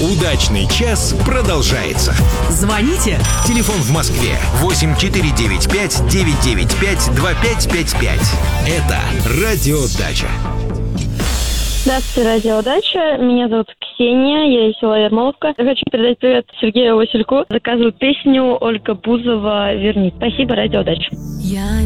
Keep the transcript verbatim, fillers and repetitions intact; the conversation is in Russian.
Удачный час продолжается. Звоните. Телефон в Москве восемь четыре девять пять девять девять пять два пять пять пять. Это Радио Дача. Здравствуйте, Радио Дача. Меня зовут Ксения, я из села Ермоловка. Я хочу передать привет Сергею Васильку. Заказываю песню Ольга Бузова «Верни». Спасибо, Радио Дача. Я